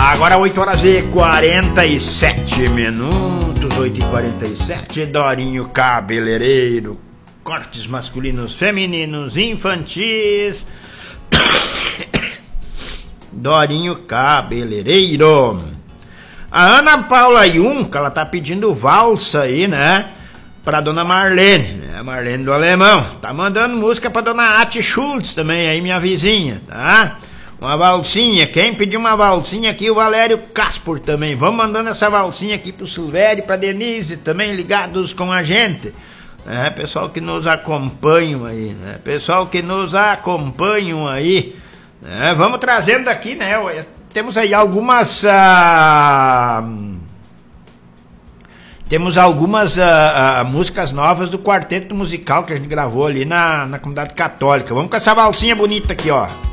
Agora 8 horas e 47 minutos, 8h47, Dorinho Cabeleireiro, cortes masculinos, femininos, infantis. Dorinho Cabeleireiro. A Ana Paula Junca, ela tá pedindo valsa aí, né? Pra dona Marlene, né? A Marlene do Alemão. Tá mandando música pra dona Ati Schultz também, aí minha vizinha, tá? Uma valsinha, quem pediu uma valsinha aqui? O Valério Caspor também. Vamos mandando essa valsinha aqui pro Silvério e pra Denise também, ligados com a gente. Pessoal que nos acompanham aí, né? Pessoal que nos acompanham aí. Vamos trazendo aqui, né? Temos aí algumas... Temos algumas músicas novas do quarteto musical que a gente gravou ali na comunidade católica. Vamos com essa valsinha bonita aqui, ó.